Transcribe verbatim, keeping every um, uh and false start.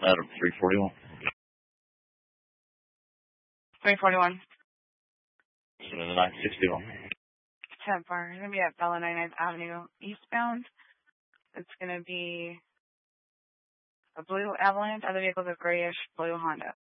Adam, three forty-one. three forty-one. nine sixty-one. ten four. It's going to be at Bella ninety-ninth Avenue eastbound. It's going to be a blue Avalanche. Other vehicle's a grayish blue Honda.